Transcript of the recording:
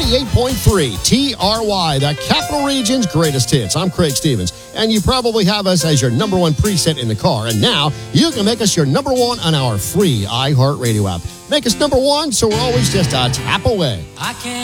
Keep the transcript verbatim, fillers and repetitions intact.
ninety-eight point three T R Y, the Capital Region's greatest hits. I'm Craig Stevens, and you probably have us as your number one preset in the car. And now you can make us your number one on our free iHeartRadio app. Make us number one so we're always just a tap away. I can't